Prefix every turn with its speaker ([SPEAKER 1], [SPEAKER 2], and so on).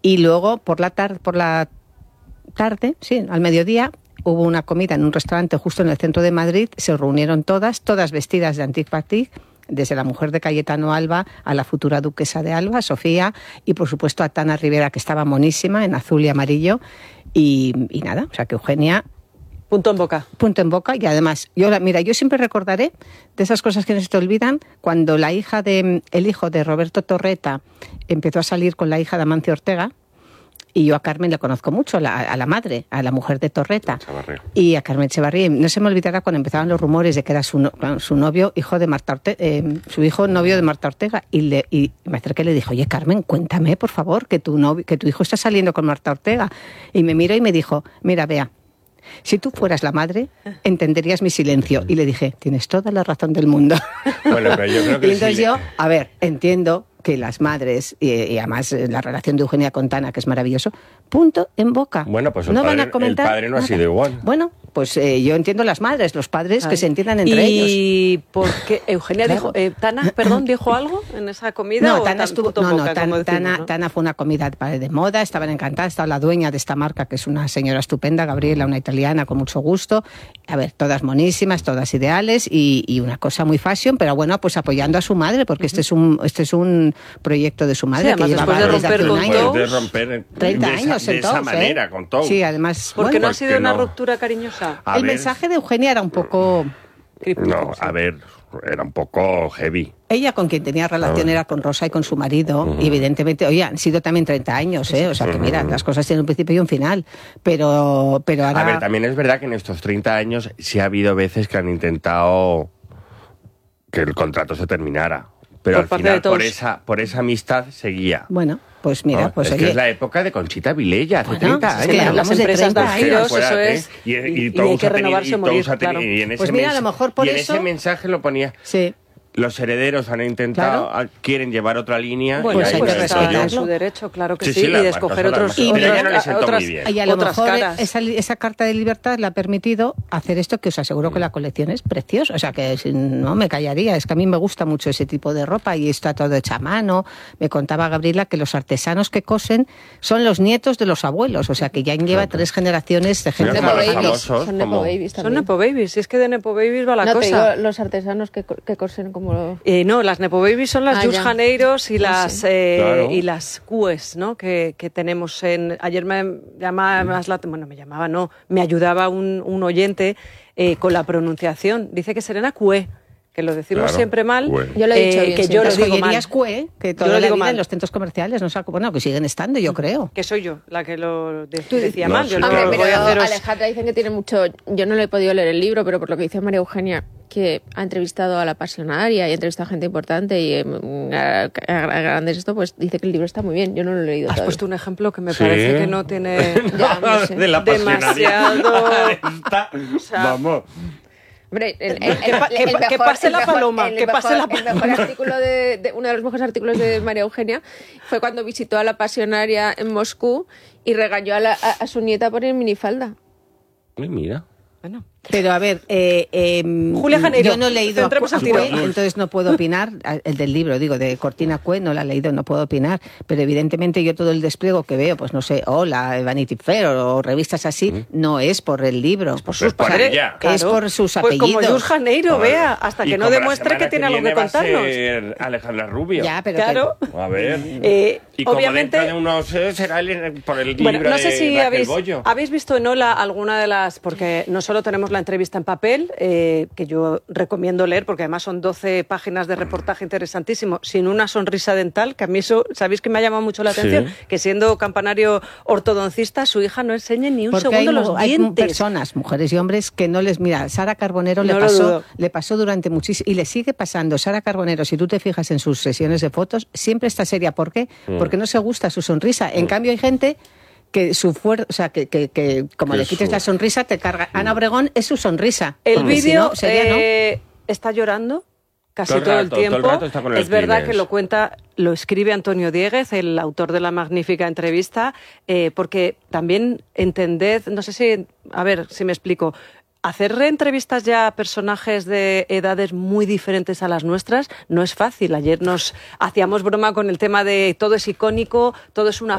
[SPEAKER 1] Y luego por la tarde, sí, al mediodía, hubo una comida en un restaurante justo en el centro de Madrid. Se reunieron todas vestidas de Antic Batik, desde la mujer de Cayetano Alba a la futura duquesa de Alba, Sofía, y por supuesto a Tana Rivera, que estaba monísima en azul y amarillo. Y nada, o sea que Eugenia...
[SPEAKER 2] Punto en boca.
[SPEAKER 1] Punto en boca. Y además, yo siempre recordaré de esas cosas que no se te olvidan, cuando el hijo de Roberto Torreta empezó a salir con la hija de Amancio Ortega. Y yo a Carmen le conozco mucho, a la madre, a la mujer de Torreta.
[SPEAKER 3] Chavarría.
[SPEAKER 1] Y a Carmen Echevarría. No se me olvidará cuando empezaban los rumores de que era su novio, hijo de Marta Ortega, su hijo novio de Marta Ortega. Y me acerqué y le dije, oye, Carmen, cuéntame, por favor, que tu hijo está saliendo con Marta Ortega. Y me miró y me dijo, mira, Bea, si tú fueras la madre, entenderías mi silencio. Y le dije, tienes toda la razón del mundo.
[SPEAKER 3] Bueno, pero yo creo que
[SPEAKER 1] y entonces entiendo que las madres, y además la relación de Eugenia con Tana, que es maravilloso, punto en boca.
[SPEAKER 3] Bueno, pues
[SPEAKER 1] no van a comentar
[SPEAKER 3] el padre no ha sido igual.
[SPEAKER 1] Bueno, pues yo entiendo las madres, los padres que se entiendan entre ellos.
[SPEAKER 2] ¿Y por qué Eugenia dijo, Tana, perdón, dijo algo en esa comida?
[SPEAKER 1] No, Tana estuvo, Tana fue una comida de moda, estaban encantadas, estaba la dueña de esta marca, que es una señora estupenda, Gabriela, una italiana con mucho gusto. A ver, todas monísimas, todas ideales y una cosa muy fashion, pero bueno, pues apoyando a su madre, porque este es un proyecto de su madre,
[SPEAKER 2] sí,
[SPEAKER 1] que llevaba
[SPEAKER 2] después de romper con Tous,
[SPEAKER 3] de romper
[SPEAKER 1] 30 años
[SPEAKER 3] de esa manera con Tous.
[SPEAKER 1] Sí, además,
[SPEAKER 2] porque no ha sido una ruptura cariñosa.
[SPEAKER 1] El mensaje de Eugenia era un poco
[SPEAKER 3] no, a ver, era un poco heavy.
[SPEAKER 1] Ella con quien tenía relación era con Rosa y con su marido, y evidentemente, oye, han sido también 30 años, o sea que mira, las cosas tienen un principio y un final, pero ahora...
[SPEAKER 3] A ver, también es verdad que en estos 30 años sí ha habido veces que han intentado que el contrato se terminara, pero al final por esa amistad seguía.
[SPEAKER 1] Bueno, pues mira,
[SPEAKER 3] ¿no? Que es la época de Conchita Vilella, hace 30 años.
[SPEAKER 1] Es que hablamos
[SPEAKER 2] las empresas
[SPEAKER 1] de 30
[SPEAKER 2] años, eso es.
[SPEAKER 3] Y
[SPEAKER 2] hay que renovarse o morir, claro.
[SPEAKER 3] Y en ese
[SPEAKER 1] pues mira, a lo mejor por
[SPEAKER 3] ese mensaje lo ponía...
[SPEAKER 1] Sí.
[SPEAKER 3] Los herederos han intentado, quieren llevar otra línea.
[SPEAKER 2] Bueno,
[SPEAKER 1] pues hay que
[SPEAKER 2] respetar su derecho, claro que sí, y de escoger otros
[SPEAKER 1] y
[SPEAKER 3] ya no le sentó muy bien.
[SPEAKER 1] Y a lo mejor
[SPEAKER 2] caras.
[SPEAKER 1] esa carta de libertad le ha permitido hacer esto, que os aseguro que la colección es preciosa. O sea, que si no me callaría. Es que a mí me gusta mucho ese tipo de ropa y está todo hecho a mano. Me contaba Gabriela que los artesanos que cosen son los nietos de los abuelos. O sea, que ya lleva 3 generaciones de gente.
[SPEAKER 4] Son nepo babies también.
[SPEAKER 2] Son nepo babies, y es que de nepo babies va la
[SPEAKER 4] cosa.
[SPEAKER 2] Te
[SPEAKER 4] digo, los artesanos que cosen como...
[SPEAKER 2] No, las nepo babies son las Just Janeiros y las
[SPEAKER 3] claro.
[SPEAKER 2] y las cues, ¿no? Que tenemos ayer me llamaba me ayudaba un oyente con la pronunciación. Dice que Serena Cue, que lo decimos siempre mal.
[SPEAKER 4] Yo lo he dicho bien,
[SPEAKER 2] que
[SPEAKER 4] sí.
[SPEAKER 2] yo
[SPEAKER 1] Las
[SPEAKER 2] lo digo mal.
[SPEAKER 1] joyerías Cue, que toda la vida en los centros comerciales, que siguen estando, yo creo.
[SPEAKER 2] Que soy yo la que lo decía mal. Yo
[SPEAKER 4] Hombre,
[SPEAKER 2] voy
[SPEAKER 4] pero
[SPEAKER 2] a haceros...
[SPEAKER 4] Alejandra dicen que tiene mucho... Yo no le he podido leer el libro, pero por lo que dice María Eugenia, que ha entrevistado a la pasionaria y ha entrevistado a gente importante y a grandes esto, pues dice que el libro está muy bien. Yo no lo he leído todavía.
[SPEAKER 2] Has puesto un ejemplo que me parece que no tiene
[SPEAKER 4] no sé.
[SPEAKER 3] De la
[SPEAKER 2] demasiado...
[SPEAKER 3] Vamos.
[SPEAKER 4] Hombre,
[SPEAKER 2] que pase la paloma, que pase la paloma.
[SPEAKER 4] El mejor artículo uno de los mejores artículos de María Eugenia fue cuando visitó a la pasionaria en Moscú y regañó a su nieta por ir en minifalda.
[SPEAKER 3] Ay, mira.
[SPEAKER 2] Bueno.
[SPEAKER 1] Pero a ver,
[SPEAKER 2] Julia Janeiro,
[SPEAKER 1] yo no he leído a
[SPEAKER 2] tiro.
[SPEAKER 1] Cue, entonces no puedo opinar. El del libro, digo, de Cortina Cue, no la he leído, no puedo opinar. Pero evidentemente yo todo el despliego que veo, pues no sé, Hola, Vanity Fair o revistas así, no es por el libro. Es
[SPEAKER 2] por sus padres,
[SPEAKER 1] es por sus apellidos.
[SPEAKER 2] Pues como Just Janeiro, vea, hasta que no demuestre que tiene algo que contarnos.
[SPEAKER 3] Va a ser Alejandra Rubio.
[SPEAKER 1] Ya, pero
[SPEAKER 2] claro.
[SPEAKER 3] A ver. Y
[SPEAKER 2] obviamente,
[SPEAKER 3] como dentro de unos será por el libro
[SPEAKER 2] bueno, no sé si
[SPEAKER 3] de Raquel Bollo.
[SPEAKER 2] habéis visto en Hola alguna de las... Porque no solo tenemos la entrevista en papel, que yo recomiendo leer, porque además son 12 páginas de reportaje interesantísimo, sin una sonrisa dental, que a mí eso, ¿sabéis que me ha llamado mucho la atención? Sí. Que siendo campanario ortodoncista, su hija no enseñe ni un segundo los dientes.
[SPEAKER 1] Hay personas, mujeres y hombres, que no les... Mira, Sara Carbonero le pasó durante muchísimo, y le sigue pasando. Sara Carbonero, si tú te fijas en sus sesiones de fotos, siempre está seria. ¿Por qué? Porque no se gusta su sonrisa. En cambio, hay gente... que su fuerza, o sea, que como le quites la sonrisa te carga. Ana Obregón es su sonrisa.
[SPEAKER 2] El vídeo
[SPEAKER 1] si no,
[SPEAKER 2] está llorando casi todo el tiempo.
[SPEAKER 3] Todo el rato está con
[SPEAKER 2] es verdad que lo escribe Antonio Dieguez, el autor de la magnífica entrevista, porque también entended, no sé si, a ver si me explico, hacer entrevistas ya a personajes de edades muy diferentes a las nuestras no es fácil. Ayer nos hacíamos broma con el tema de todo es icónico, todo es una